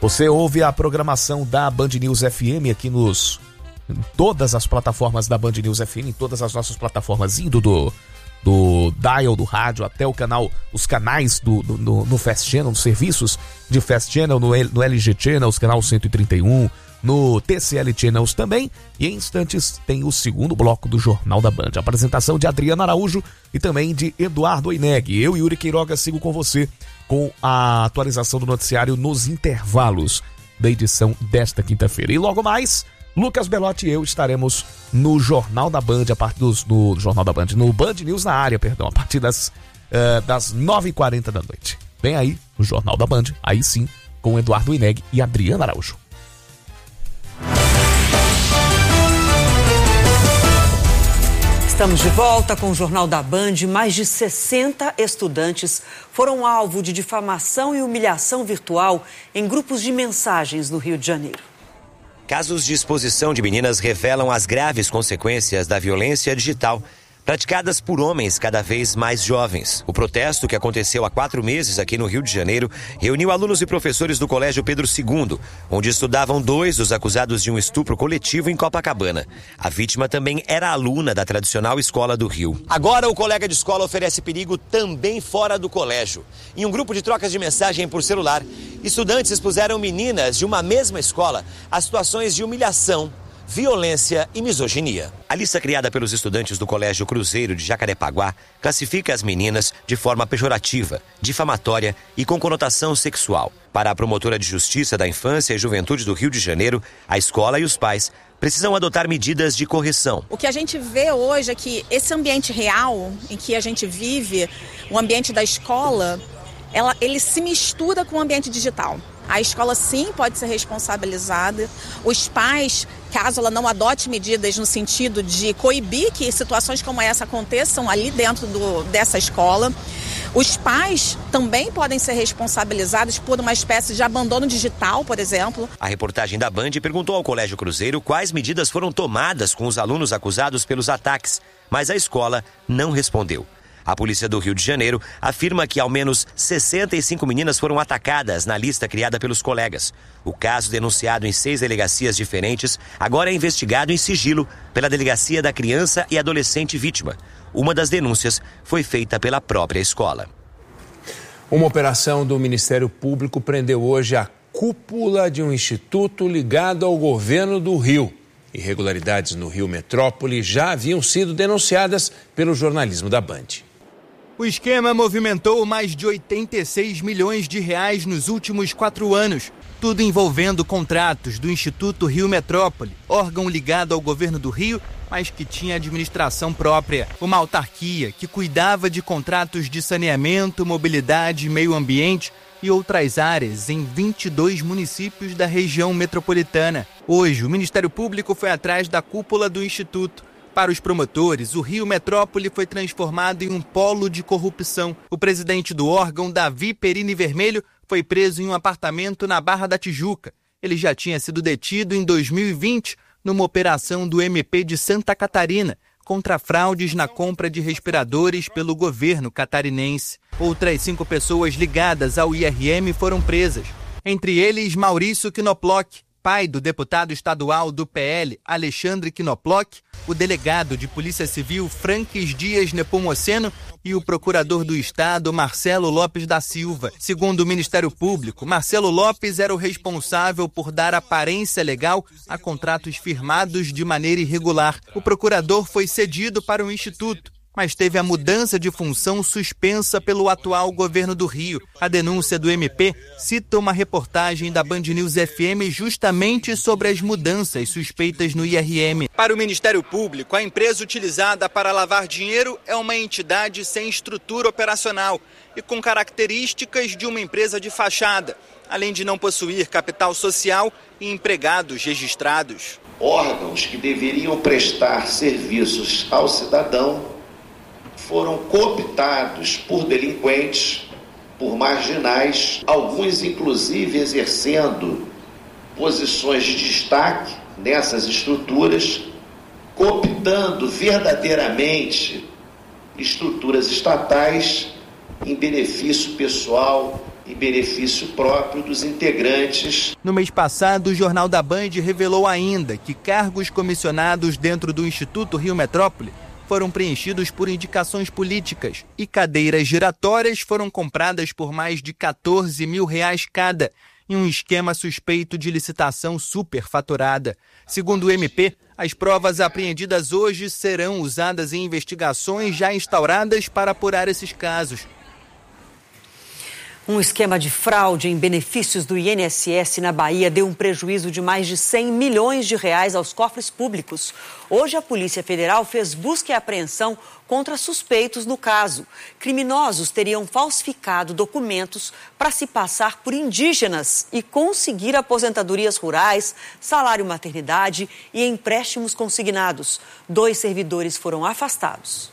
Você ouve a programação da Band News FM aqui em todas as plataformas da Band News FM, em todas as nossas plataformas, indo do dial do rádio até os canais no Fast Channel, nos serviços de Fast Channel, no LG Channels, canal 131, no TCL Channels também. E em instantes tem o segundo bloco do Jornal da Band. A apresentação de Adriana Araújo e também de Eduardo Oineg. Eu, Yuri Queiroga, sigo com você com a atualização do noticiário nos intervalos da edição desta quinta-feira. E logo mais, Lucas Belotti e eu estaremos no Jornal da Band, no Band News na área, a partir das 9h40 da noite. Vem aí no Jornal da Band, aí sim, com Eduardo Oineg e Adriana Araújo. Estamos de volta com o Jornal da Band. Mais de 60 estudantes foram alvo de difamação e humilhação virtual em grupos de mensagens no Rio de Janeiro. Casos de exposição de meninas revelam as graves consequências da violência digital praticadas por homens cada vez mais jovens. O protesto, que aconteceu há 4 meses aqui no Rio de Janeiro, reuniu alunos e professores do Colégio Pedro II, onde estudavam 2 dos acusados de um estupro coletivo em Copacabana. A vítima também era aluna da tradicional escola do Rio. Agora o colega de escola oferece perigo também fora do colégio. Em um grupo de trocas de mensagem por celular, estudantes expuseram meninas de uma mesma escola a situações de humilhação, violência e misoginia. A lista criada pelos estudantes do Colégio Cruzeiro de Jacarepaguá classifica as meninas de forma pejorativa, difamatória e com conotação sexual. Para a promotora de Justiça da Infância e Juventude do Rio de Janeiro, a escola e os pais precisam adotar medidas de correção. O que a gente vê hoje é que esse ambiente real em que a gente vive, o ambiente da escola, ele se mistura com o ambiente digital. A escola, sim, pode ser responsabilizada. Os pais, caso ela não adote medidas no sentido de coibir que situações como essa aconteçam ali dentro dessa escola. Os pais também podem ser responsabilizados por uma espécie de abandono digital, por exemplo. A reportagem da Band perguntou ao Colégio Cruzeiro quais medidas foram tomadas com os alunos acusados pelos ataques, mas a escola não respondeu. A polícia do Rio de Janeiro afirma que ao menos 65 meninas foram atacadas na lista criada pelos colegas. O caso, denunciado em 6 delegacias diferentes, agora é investigado em sigilo pela Delegacia da Criança e Adolescente Vítima. Uma das denúncias foi feita pela própria escola. Uma operação do Ministério Público prendeu hoje a cúpula de um instituto ligado ao governo do Rio. Irregularidades no Rio Metrópole já haviam sido denunciadas pelo jornalismo da Band. O esquema movimentou mais de 86 milhões de reais nos últimos 4 anos, tudo envolvendo contratos do Instituto Rio Metrópole, órgão ligado ao governo do Rio, mas que tinha administração própria. Uma autarquia que cuidava de contratos de saneamento, mobilidade, meio ambiente e outras áreas em 22 municípios da região metropolitana. Hoje, o Ministério Público foi atrás da cúpula do Instituto. Para os promotores, o Rio Metrópole foi transformado em um polo de corrupção. O presidente do órgão, Davi Perini Vermelho, foi preso em um apartamento na Barra da Tijuca. Ele já tinha sido detido em 2020 numa operação do MP de Santa Catarina contra fraudes na compra de respiradores pelo governo catarinense. Outras 5 pessoas ligadas ao IRM foram presas. Entre eles, Maurício Knoploch, pai do deputado estadual do PL, Alexandre Knoploch, o delegado de Polícia Civil, Franques Dias Nepomuceno, e o procurador do Estado, Marcelo Lopes da Silva. Segundo o Ministério Público, Marcelo Lopes era o responsável por dar aparência legal a contratos firmados de maneira irregular. O procurador foi cedido para o Instituto, mas teve a mudança de função suspensa pelo atual governo do Rio. A denúncia do MP cita uma reportagem da Band News FM justamente sobre as mudanças suspeitas no IRM. Para o Ministério Público, a empresa utilizada para lavar dinheiro é uma entidade sem estrutura operacional e com características de uma empresa de fachada, além de não possuir capital social e empregados registrados. Órgãos que deveriam prestar serviços ao cidadão foram cooptados por delinquentes, por marginais, alguns inclusive exercendo posições de destaque nessas estruturas, cooptando verdadeiramente estruturas estatais em benefício pessoal em benefício próprio dos integrantes. No mês passado, o Jornal da Band revelou ainda que cargos comissionados dentro do Instituto Rio Metrópole foram preenchidos por indicações políticas e cadeiras giratórias foram compradas por mais de R$14 mil cada, em um esquema suspeito de licitação superfaturada. Segundo o MP, as provas apreendidas hoje serão usadas em investigações já instauradas para apurar esses casos. Um esquema de fraude em benefícios do INSS na Bahia deu um prejuízo de mais de R$100 milhões aos cofres públicos. Hoje, a Polícia Federal fez busca e apreensão contra suspeitos no caso. Criminosos teriam falsificado documentos para se passar por indígenas e conseguir aposentadorias rurais, salário maternidade e empréstimos consignados. 2 servidores foram afastados.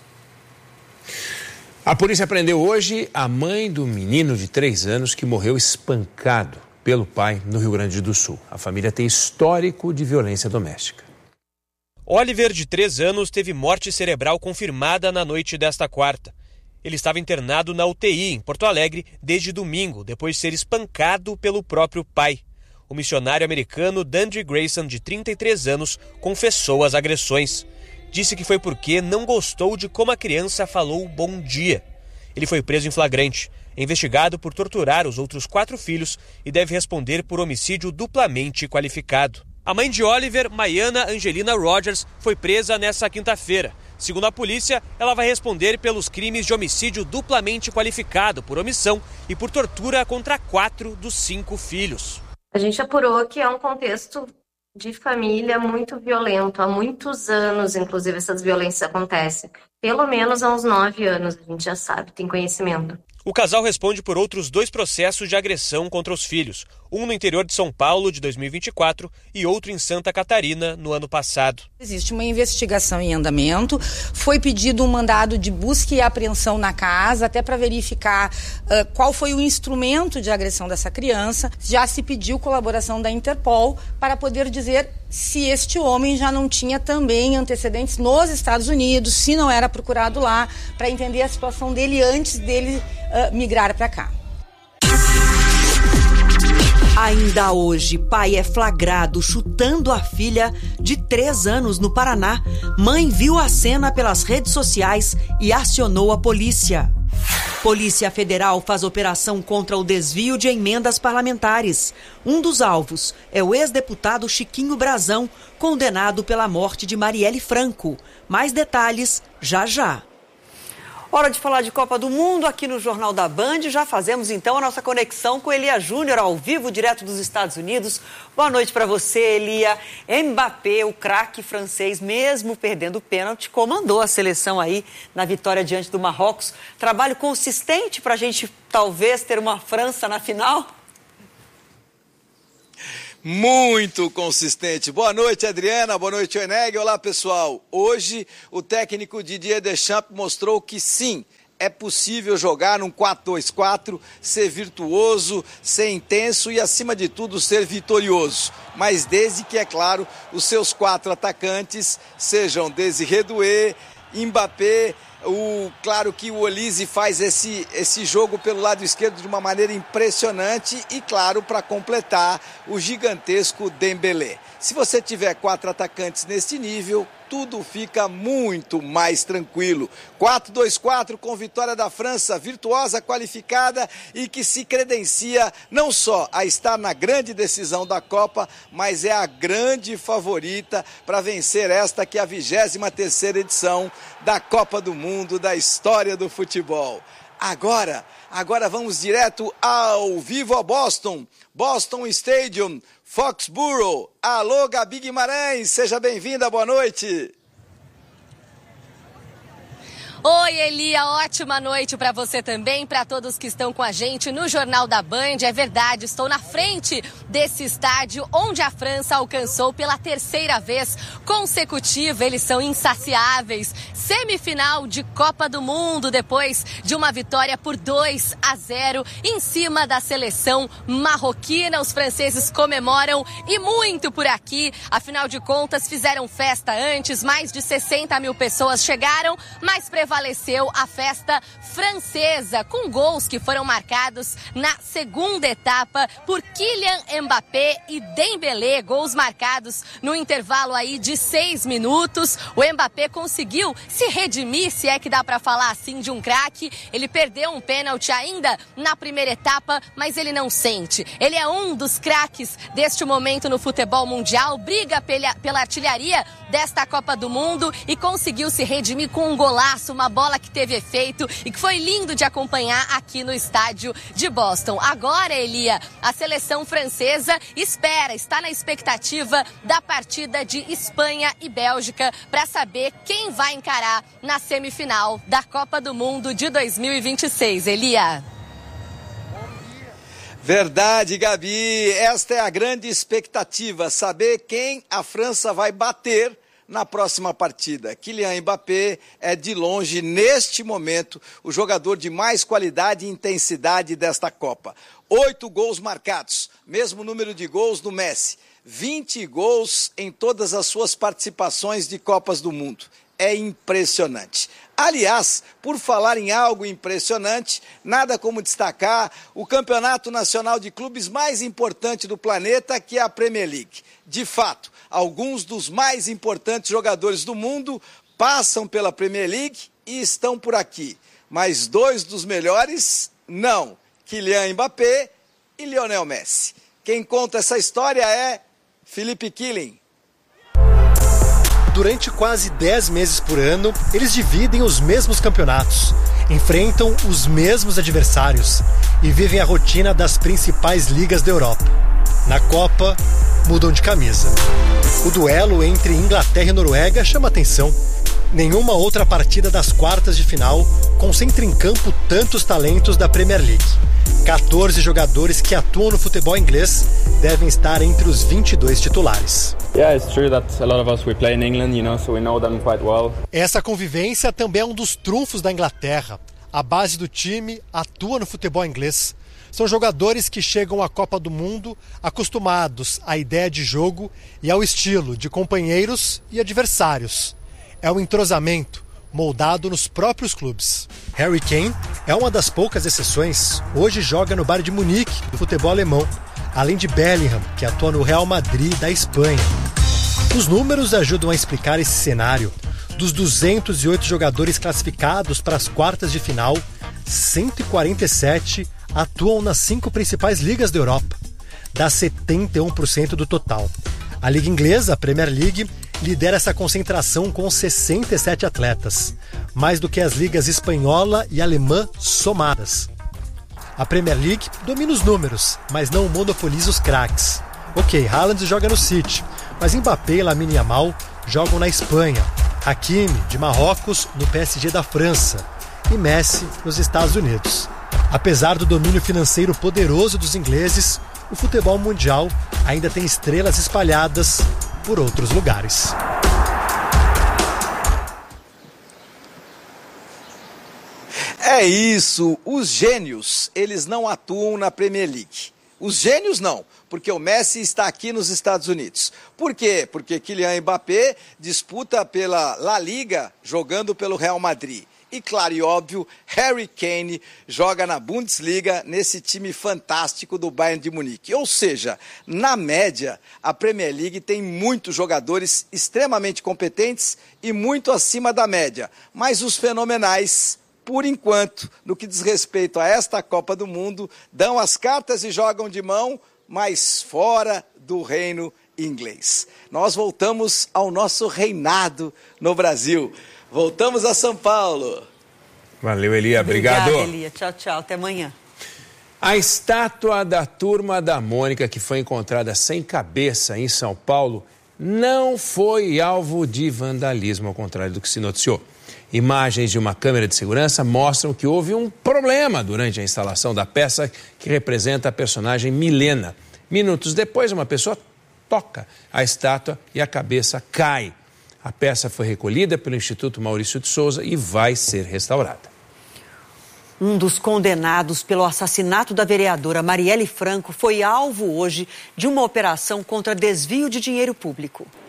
A polícia prendeu hoje a mãe do menino de 3 anos que morreu espancado pelo pai no Rio Grande do Sul. A família tem histórico de violência doméstica. Oliver, de 3 anos, teve morte cerebral confirmada na noite desta quarta. Ele estava internado na UTI, em Porto Alegre, desde domingo, depois de ser espancado pelo próprio pai. O missionário americano Dandre Grayson, de 33 anos, confessou as agressões. Disse que foi porque não gostou de como a criança falou bom dia. Ele foi preso em flagrante, é investigado por torturar os outros 4 filhos e deve responder por homicídio duplamente qualificado. A mãe de Oliver, Maiana Angelina Rogers, foi presa nesta quinta-feira. Segundo a polícia, ela vai responder pelos crimes de homicídio duplamente qualificado por omissão e por tortura contra 4 dos 5 filhos. A gente apurou que é um contexto de família muito violento. Há muitos anos, inclusive, essas violências acontecem. Pelo menos há uns 9 anos, a gente já sabe, tem conhecimento. O casal responde por outros 2 processos de agressão contra os filhos. Um no interior de São Paulo, de 2024, e outro em Santa Catarina, no ano passado. Existe uma investigação em andamento. Foi pedido um mandado de busca e apreensão na casa, até para verificar qual foi o instrumento de agressão dessa criança. Já se pediu colaboração da Interpol para poder dizer se este homem já não tinha também antecedentes nos Estados Unidos, se não era procurado lá, para entender a situação dele antes dele migrar para cá. Ainda hoje, pai é flagrado chutando a filha de 3 anos no Paraná. Mãe viu a cena pelas redes sociais e acionou a polícia. Polícia Federal faz operação contra o desvio de emendas parlamentares. Um dos alvos é o ex-deputado Chiquinho Brazão, condenado pela morte de Marielle Franco. Mais detalhes já já. Hora de falar de Copa do Mundo aqui no Jornal da Band. Já fazemos então a nossa conexão com Elia Júnior, ao vivo, direto dos Estados Unidos. Boa noite para você, Elia. Mbappé, o craque francês, mesmo perdendo o pênalti, comandou a seleção aí na vitória diante do Marrocos. Trabalho consistente para a gente talvez ter uma França na final? Muito consistente. Boa noite, Adriana. Boa noite, Eneg. Olá, pessoal. Hoje, o técnico Didier Deschamps mostrou que sim, é possível jogar num 4-2-4, ser virtuoso, ser intenso e, acima de tudo, ser vitorioso. Mas desde que, é claro, os seus 4 atacantes sejam Désiré Doué, Mbappé. Claro que o Olise faz esse jogo pelo lado esquerdo de uma maneira impressionante e, claro, para completar, o gigantesco Dembélé. Se você tiver 4 atacantes nesse nível, tudo fica muito mais tranquilo. 4-2-4 com vitória da França, virtuosa, qualificada e que se credencia não só a estar na grande decisão da Copa, mas é a grande favorita para vencer esta que é a 23ª edição da Copa do Mundo da história do futebol. Agora vamos direto ao vivo a Boston Stadium, Foxborough. Alô, Gabi Guimarães, seja bem-vinda, boa noite. Oi, Elia, ótima noite para você também, para todos que estão com a gente no Jornal da Band. É verdade, estou na frente desse estádio onde a França alcançou pela 3ª vez consecutiva. Eles são insaciáveis. Semifinal de Copa do Mundo depois de uma vitória por 2-0 em cima da seleção marroquina. Os franceses comemoram e muito por aqui. Afinal de contas, fizeram festa antes, mais de 60 mil pessoas chegaram, mas prevaleceu a festa francesa, com gols que foram marcados na segunda etapa por Kylian Mbappé e Dembélé, gols marcados no intervalo aí de 6 minutos. O Mbappé conseguiu se redimir, se é que dá para falar assim, de um craque. Ele perdeu um pênalti ainda na primeira etapa, mas ele não sente. Ele é um dos craques deste momento no futebol mundial, briga pela artilharia desta Copa do Mundo e conseguiu se redimir com um golaço, uma bola que teve efeito e que foi lindo de acompanhar aqui no estádio de Boston. Agora, Elia, a seleção francesa está na expectativa da partida de Espanha e Bélgica para saber quem vai encarar na semifinal da Copa do Mundo de 2026. Elia. Verdade, Gabi. Esta é a grande expectativa, saber quem a França vai bater na próxima partida. Kylian Mbappé é, de longe, neste momento, o jogador de mais qualidade e intensidade desta Copa. 8 gols marcados, mesmo número de gols do Messi. 20 gols em todas as suas participações de Copas do Mundo. É impressionante. Aliás, por falar em algo impressionante, nada como destacar o campeonato nacional de clubes mais importante do planeta, que é a Premier League. De fato, alguns dos mais importantes jogadores do mundo passam pela Premier League e estão por aqui. Mas 2 dos melhores, não. Kylian Mbappé e Lionel Messi. Quem conta essa história é Felipe Killing. Durante quase 10 meses por ano, eles dividem os mesmos campeonatos, enfrentam os mesmos adversários e vivem a rotina das principais ligas da Europa. Na Copa, mudam de camisa. O duelo entre Inglaterra e Noruega chama atenção. Nenhuma outra partida das quartas de final concentra em campo tantos talentos da Premier League. 14 jogadores que atuam no futebol inglês devem estar entre os 22 titulares. Essa convivência também é um dos trunfos da Inglaterra. A base do time atua no futebol inglês. São jogadores que chegam à Copa do Mundo acostumados à ideia de jogo e ao estilo de companheiros e adversários. É um entrosamento moldado nos próprios clubes. Harry Kane é uma das poucas exceções. Hoje joga no Bayern de Munique, do futebol alemão, além de Bellingham, que atua no Real Madrid, da Espanha. Os números ajudam a explicar esse cenário. Dos 208 jogadores classificados para as quartas de final, 147 atuam nas 5 principais ligas da Europa. Dá 71% do total. A Liga Inglesa, a Premier League, lidera essa concentração com 67 atletas, mais do que as ligas espanhola e alemã somadas. A Premier League domina os números, mas não monopoliza os craques. Ok, Haaland joga no City, mas Mbappé e Lamine Yamal jogam na Espanha, Hakimi, de Marrocos, no PSG da França e Messi nos Estados Unidos. Apesar do domínio financeiro poderoso dos ingleses, o futebol mundial ainda tem estrelas espalhadas por outros lugares. É isso, os gênios, eles não atuam na Premier League. Os gênios não, porque o Messi está aqui nos Estados Unidos. Por quê? Porque Kylian Mbappé disputa pela La Liga jogando pelo Real Madrid. E claro e óbvio, Harry Kane joga na Bundesliga, nesse time fantástico do Bayern de Munique. Ou seja, na média, a Premier League tem muitos jogadores extremamente competentes e muito acima da média. Mas os fenomenais, por enquanto, no que diz respeito a esta Copa do Mundo, dão as cartas e jogam de mão, mas fora do reino inglês. Nós voltamos ao nosso reinado no Brasil. Voltamos a São Paulo. Valeu, Elia. Obrigado. Obrigada, Elia. Tchau, tchau. Até amanhã. A estátua da Turma da Mônica, que foi encontrada sem cabeça em São Paulo, não foi alvo de vandalismo, ao contrário do que se noticiou. Imagens de uma câmera de segurança mostram que houve um problema durante a instalação da peça que representa a personagem Milena. Minutos depois, uma pessoa toca a estátua e a cabeça cai. A peça foi recolhida pelo Instituto Maurício de Souza e vai ser restaurada. Um dos condenados pelo assassinato da vereadora Marielle Franco foi alvo hoje de uma operação contra desvio de dinheiro público.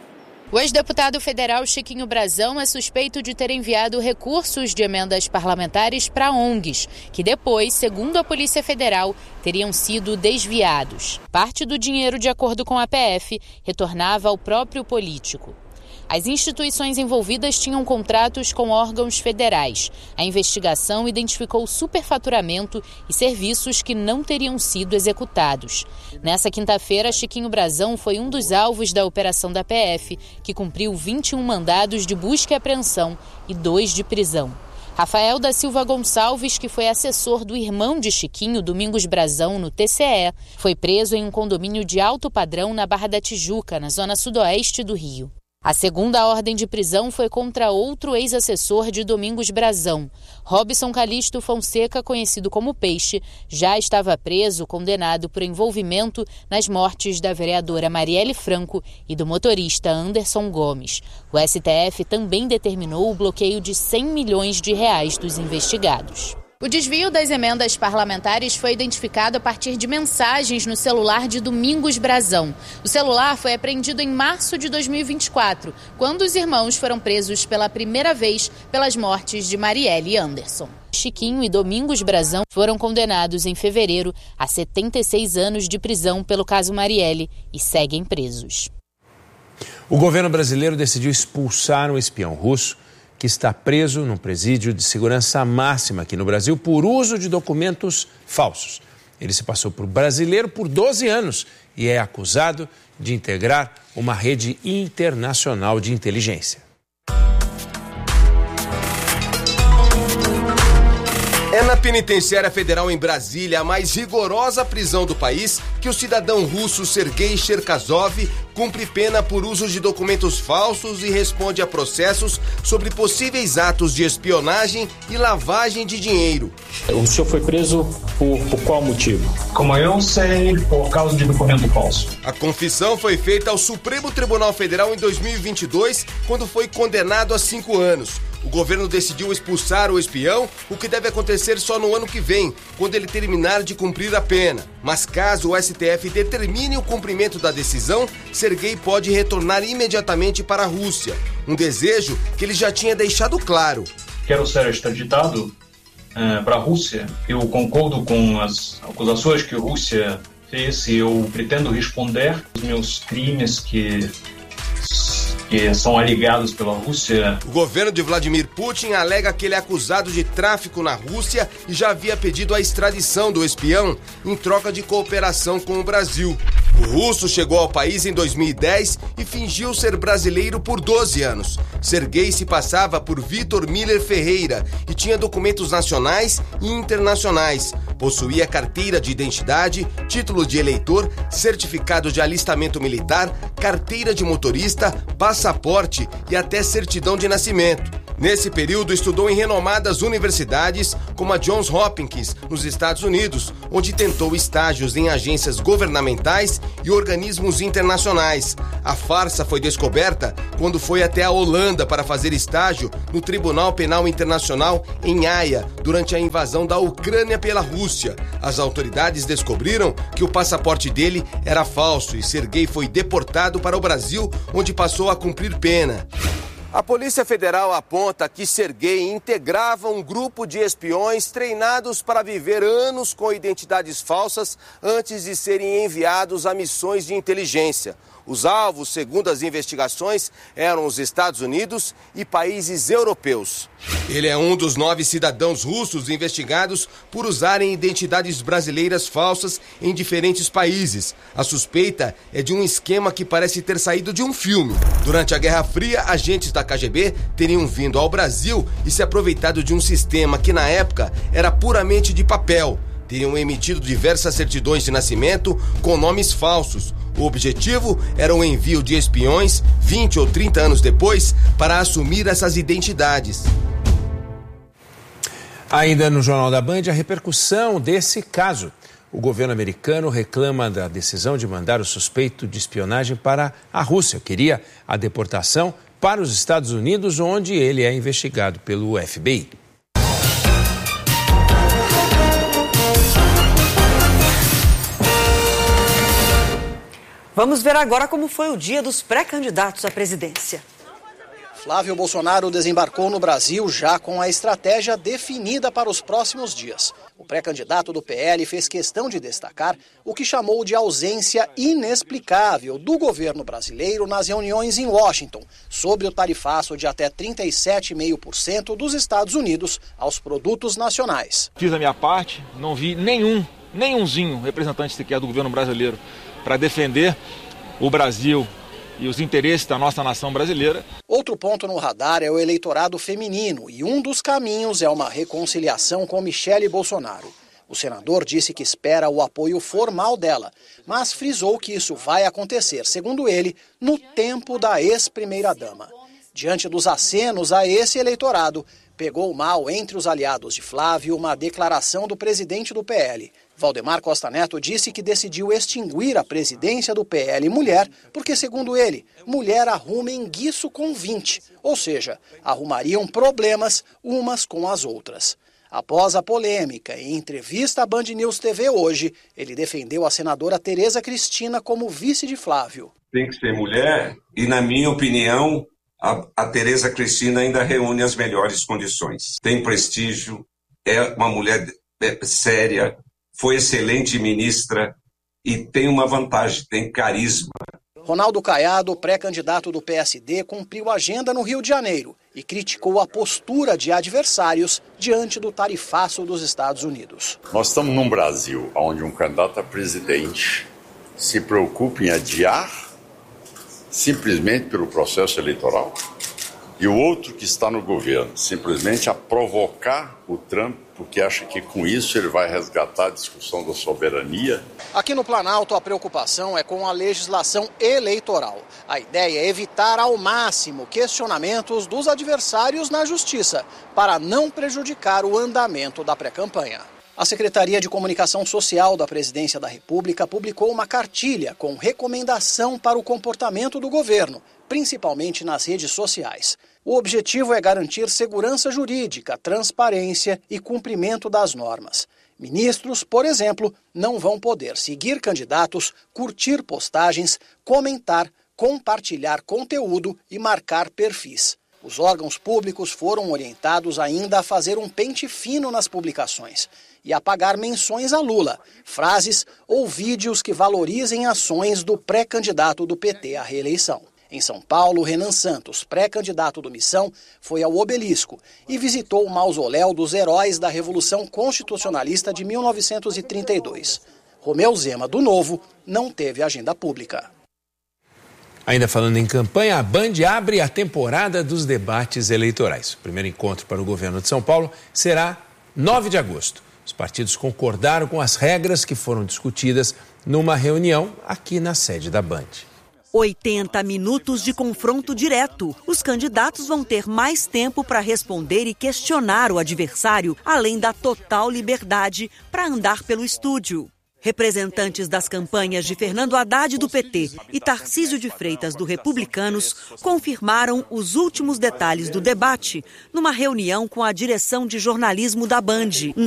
O ex-deputado federal Chiquinho Brazão é suspeito de ter enviado recursos de emendas parlamentares para ONGs, que depois, segundo a Polícia Federal, teriam sido desviados. Parte do dinheiro, de acordo com a PF, retornava ao próprio político. As instituições envolvidas tinham contratos com órgãos federais. A investigação identificou superfaturamento e serviços que não teriam sido executados. Nessa quinta-feira, Chiquinho Brazão foi um dos alvos da operação da PF, que cumpriu 21 mandados de busca e apreensão e 2 de prisão. Rafael da Silva Gonçalves, que foi assessor do irmão de Chiquinho, Domingos Brazão, no TCE, foi preso em um condomínio de alto padrão na Barra da Tijuca, na zona sudoeste do Rio. A segunda ordem de prisão foi contra outro ex-assessor de Domingos Brazão. Robson Calixto Fonseca, conhecido como Peixe, já estava preso, condenado por envolvimento nas mortes da vereadora Marielle Franco e do motorista Anderson Gomes. O STF também determinou o bloqueio de 100 milhões de reais dos investigados. O desvio das emendas parlamentares foi identificado a partir de mensagens no celular de Domingos Brazão. O celular foi apreendido em março de 2024, quando os irmãos foram presos pela primeira vez pelas mortes de Marielle e Anderson. Chiquinho e Domingos Brazão foram condenados em fevereiro a 76 anos de prisão pelo caso Marielle e seguem presos. O governo brasileiro decidiu expulsar um espião russo que está preso num presídio de segurança máxima aqui no Brasil por uso de documentos falsos. Ele se passou por brasileiro por 12 anos e é acusado de integrar uma rede internacional de inteligência. É na penitenciária federal em Brasília, a mais rigorosa prisão do país, que o cidadão russo Sergei Cherkasov cumpre pena por uso de documentos falsos e responde a processos sobre possíveis atos de espionagem e lavagem de dinheiro. O senhor foi preso por qual motivo? Como eu sei, por causa de documento falso. A confissão foi feita ao Supremo Tribunal Federal em 2022, quando foi condenado a 5 anos. O governo decidiu expulsar o espião, o que deve acontecer só no ano que vem, quando ele terminar de cumprir a pena. Mas caso o STF determine o cumprimento da decisão, Sergei pode retornar imediatamente para a Rússia. Um desejo que ele já tinha deixado claro. Quero ser extraditado para a Rússia. Eu concordo com as acusações que a Rússia fez e eu pretendo responder os meus crimes que são alegados pela Rússia. O governo de Vladimir Putin alega que ele é acusado de tráfico na Rússia e já havia pedido a extradição do espião em troca de cooperação com o Brasil. O russo chegou ao país em 2010 e fingiu ser brasileiro por 12 anos. Sergei se passava por Vitor Miller Ferreira e tinha documentos nacionais e internacionais. Possuía carteira de identidade, título de eleitor, certificado de alistamento militar, carteira de motorista, passaporte e até certidão de nascimento. Nesse período, estudou em renomadas universidades, como a Johns Hopkins, nos Estados Unidos, onde tentou estágios em agências governamentais e organismos internacionais. A farsa foi descoberta quando foi até a Holanda para fazer estágio no Tribunal Penal Internacional em Haia, durante a invasão da Ucrânia pela Rússia. As autoridades descobriram que o passaporte dele era falso e Sergei foi deportado para o Brasil, onde passou a cumprir pena. A Polícia Federal aponta que Sergei integrava um grupo de espiões treinados para viver anos com identidades falsas antes de serem enviados a missões de inteligência. Os alvos, segundo as investigações, eram os Estados Unidos e países europeus. Ele é um dos 9 cidadãos russos investigados por usarem identidades brasileiras falsas em diferentes países. A suspeita é de um esquema que parece ter saído de um filme. Durante a Guerra Fria, agentes da KGB teriam vindo ao Brasil e se aproveitado de um sistema que, na época, era puramente de papel. Teriam emitido diversas certidões de nascimento com nomes falsos. O objetivo era o envio de espiões 20 ou 30 anos depois para assumir essas identidades. Ainda no Jornal da Band, a repercussão desse caso. O governo americano reclama da decisão de mandar o suspeito de espionagem para a Rússia. Queria a deportação para os Estados Unidos, onde ele é investigado pelo FBI. Vamos ver agora como foi o dia dos pré-candidatos à presidência. Flávio Bolsonaro desembarcou no Brasil já com a estratégia definida para os próximos dias. O pré-candidato do PL fez questão de destacar o que chamou de ausência inexplicável do governo brasileiro nas reuniões em Washington sobre o tarifaço de até 37,5% dos Estados Unidos aos produtos nacionais. Fiz a minha parte, não vi nenhumzinho representante sequer do governo brasileiro para defender o Brasil e os interesses da nossa nação brasileira. Outro ponto no radar é o eleitorado feminino e um dos caminhos é uma reconciliação com Michele Bolsonaro. O senador disse que espera o apoio formal dela, mas frisou que isso vai acontecer, segundo ele, no tempo da ex-primeira-dama. Diante dos acenos a esse eleitorado, pegou mal entre os aliados de Flávio uma declaração do presidente do PL. Valdemar Costa Neto disse que decidiu extinguir a presidência do PL Mulher porque, segundo ele, mulher arruma enguiço com 20, ou seja, arrumariam problemas umas com as outras. Após a polêmica, em entrevista à Band News TV hoje, ele defendeu a senadora Tereza Cristina como vice de Flávio. Tem que ser mulher e, na minha opinião, a Tereza Cristina ainda reúne as melhores condições. Tem prestígio, é uma mulher séria, foi excelente ministra e tem uma vantagem, tem carisma. Ronaldo Caiado, pré-candidato do PSD, cumpriu a agenda no Rio de Janeiro e criticou a postura de adversários diante do tarifaço dos Estados Unidos. Nós estamos num Brasil onde um candidato a presidente se preocupa em adiar simplesmente pelo processo eleitoral e o outro que está no governo simplesmente a provocar o Trump porque acha que com isso ele vai resgatar a discussão da soberania. Aqui no Planalto, a preocupação é com a legislação eleitoral. A ideia é evitar ao máximo questionamentos dos adversários na justiça, para não prejudicar o andamento da pré-campanha. A Secretaria de Comunicação Social da Presidência da República publicou uma cartilha com recomendação para o comportamento do governo, principalmente nas redes sociais. O objetivo é garantir segurança jurídica, transparência e cumprimento das normas. Ministros, por exemplo, não vão poder seguir candidatos, curtir postagens, comentar, compartilhar conteúdo e marcar perfis. Os órgãos públicos foram orientados ainda a fazer um pente fino nas publicações e apagar menções a Lula, frases ou vídeos que valorizem ações do pré-candidato do PT à reeleição. Em São Paulo, Renan Santos, pré-candidato do Missão, foi ao Obelisco e visitou o mausoléu dos heróis da Revolução Constitucionalista de 1932. Romeu Zema, do Novo, não teve agenda pública. Ainda falando em campanha, a Band abre a temporada dos debates eleitorais. O primeiro encontro para o governo de São Paulo será 9 de agosto. Os partidos concordaram com as regras que foram discutidas numa reunião aqui na sede da Band. 80 minutos de confronto direto. Os candidatos vão ter mais tempo para responder e questionar o adversário, além da total liberdade para andar pelo estúdio. Representantes das campanhas de Fernando Haddad do PT e Tarcísio de Freitas do Republicanos confirmaram os últimos detalhes do debate numa reunião com a direção de jornalismo da Band. Um